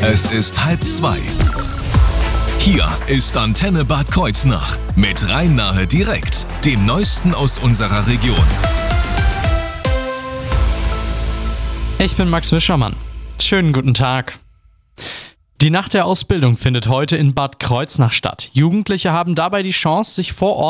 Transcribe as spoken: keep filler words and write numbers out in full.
Es ist halb zwei. Hier ist Antenne Bad Kreuznach mit Rhein-Nahe direkt, dem Neuesten aus unserer Region. Ich bin Max Wischermann. Schönen guten Tag. Die Nacht der Ausbildung findet heute in Bad Kreuznach statt. Jugendliche haben dabei die Chance, sich vor Ort